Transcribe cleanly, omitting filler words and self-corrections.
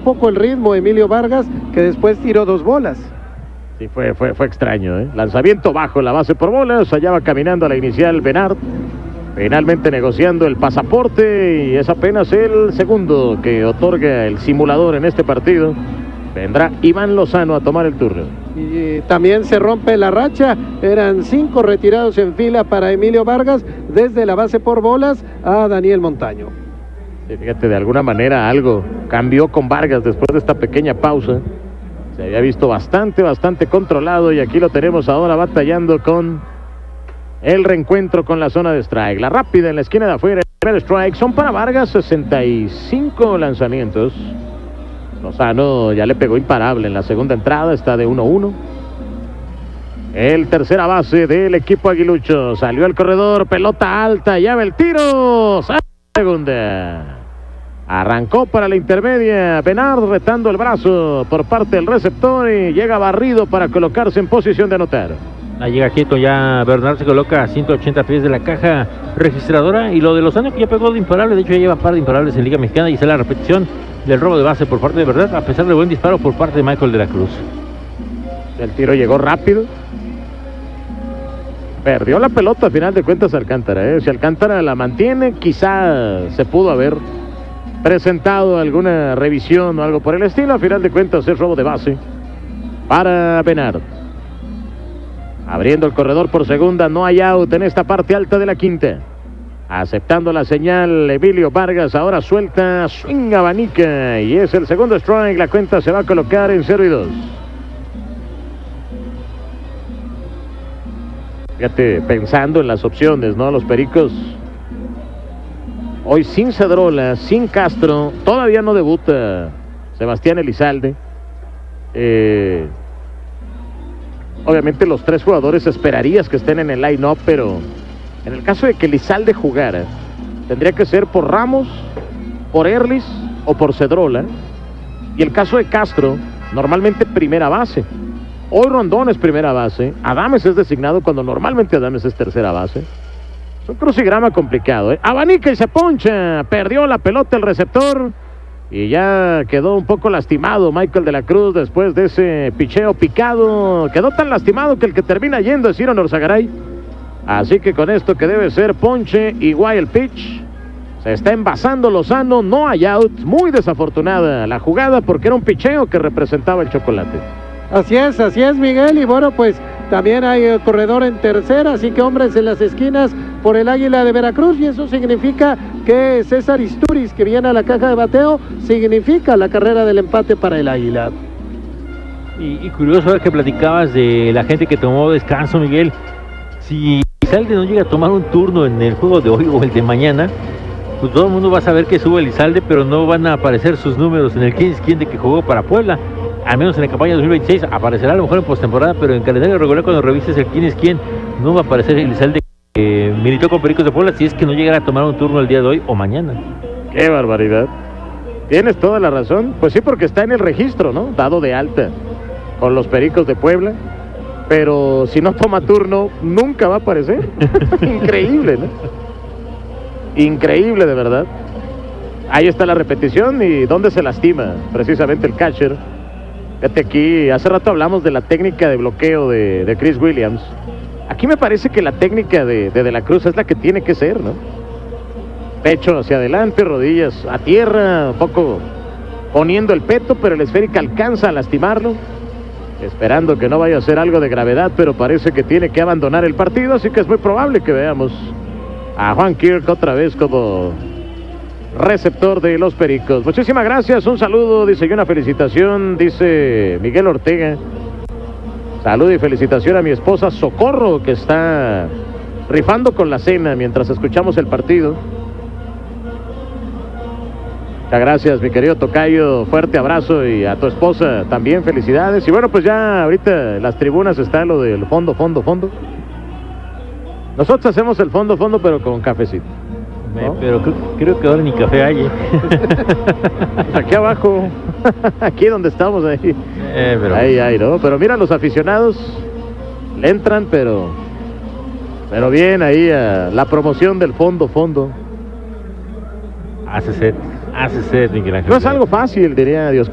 poco el ritmo Emilio Vargas, que después tiró 2 bolas. Sí, fue extraño, ¿eh? Lanzamiento bajo en la base por bolas, allá va caminando a la inicial Benard, finalmente negociando el pasaporte, y es apenas el segundo que otorga el simulador en este partido. Vendrá Iván Lozano a tomar el turno. Y también se rompe la racha, eran 5 retirados en fila para Emilio Vargas, desde la base por bolas a Daniel Montaño. Sí, fíjate, de alguna manera algo cambió con Vargas después de esta pequeña pausa. Se había visto bastante controlado, y aquí lo tenemos ahora batallando con el reencuentro con la zona de strike. La rápida en la esquina de afuera, el strike, son para Vargas 65 lanzamientos. Lozano ya le pegó imparable en la segunda entrada, está de 1-1. El tercera base del equipo aguilucho, salió al corredor, pelota alta, llave el tiro, segunda. Arrancó para la intermedia, Benard retando el brazo por parte del receptor y llega barrido para colocarse en posición de anotar. La llega quieto ya, Bernard se coloca a 180 pies de la caja registradora, y lo de Lozano, que ya pegó de imparable, de hecho ya lleva par de imparables en Liga Mexicana, y es la repetición del robo de base por parte de Bernard, a pesar de buen disparo por parte de Michael de la Cruz. El tiro llegó rápido. Perdió la pelota a final de cuentas Alcántara, ¿eh? Si Alcántara la mantiene, quizá se pudo haber presentado alguna revisión o algo por el estilo. A final de cuentas es robo de base para Benard. Abriendo el corredor por segunda, no hay out en esta parte alta de la quinta. Aceptando la señal, Emilio Vargas ahora suelta, swing, abanica, y es el segundo strike. La cuenta se va a colocar en 0-2. Fíjate, pensando en las opciones, ¿no? Los Pericos hoy sin Cedrola, sin Castro, todavía no debuta Sebastián Elizalde. Obviamente los 3 jugadores esperarías que estén en el line-up, pero en el caso de que Elizalde jugara, tendría que ser por Ramos, por Erlis o por Cedrola. Y el caso de Castro, normalmente primera base. Hoy Rondón es primera base, Adames es designado cuando normalmente Adames es tercera base. Es un crucigrama complicado, ¿eh? Abanica y se poncha, perdió la pelota el receptor y ya quedó un poco lastimado Michael de la Cruz después de ese picheo picado. Quedó tan lastimado que el que termina yendo es Ciro Norzagaray. Así que con esto, que debe ser ponche y wild pitch, se está envasando Lozano, no hay out. Muy desafortunada la jugada porque era un picheo que representaba el chocolate. Así es, Miguel, y bueno, pues también hay corredor en tercera, así que hombres en las esquinas por el Águila de Veracruz, y eso significa que César Isturiz, que viene a la caja de bateo, significa la carrera del empate para el Águila. Y curioso ver que platicabas de la gente que tomó descanso, Miguel. Si Elizalde no llega a tomar un turno en el juego de hoy o el de mañana, pues todo el mundo va a saber que sube Elizalde, pero no van a aparecer sus números en el quién es quién de que jugó para Puebla. Al menos en la campaña 2026 aparecerá a lo mejor en postemporada, pero en calendario regular, cuando revises el quién es quién, no va a aparecer Elizalde, que militó con Pericos de Puebla, si es que no llegara a tomar un turno el día de hoy o mañana. ¡Qué barbaridad! Tienes toda la razón. Pues sí, porque está en el registro, ¿no? Dado de alta con los Pericos de Puebla. Pero si no toma turno, nunca va a aparecer. Increíble, ¿no? Increíble, de verdad. Ahí está la repetición. ¿Y dónde se lastima? Precisamente el catcher. Fíjate aquí, hace rato hablamos de la técnica de bloqueo de Chris Williams. Aquí me parece que la técnica de la Cruz es la que tiene que ser, ¿no? Pecho hacia adelante, rodillas a tierra, un poco poniendo el peto, pero el esférica alcanza a lastimarlo, esperando que no vaya a ser algo de gravedad, pero parece que tiene que abandonar el partido, así que es muy probable que veamos a Juan Kirk otra vez como receptor de los Pericos. Muchísimas gracias, un saludo, dice, y una felicitación, dice Miguel Ortega. Saludo y felicitación a mi esposa Socorro, que está rifando con la cena mientras escuchamos el partido. Muchas gracias, mi querido tocayo, fuerte abrazo, y a tu esposa también felicidades. Y bueno, pues ya ahorita en las tribunas está lo del fondo. Nosotros hacemos el fondo, pero con cafecito, ¿no? Pero creo que ahora ni café hay. Aquí abajo, aquí donde estamos, ahí. Pero... Ahí hay, ¿no? Pero mira, los aficionados le entran, pero bien ahí a la promoción del fondo. Hace set, Miguel Ángel. No es algo fácil, diría Dios.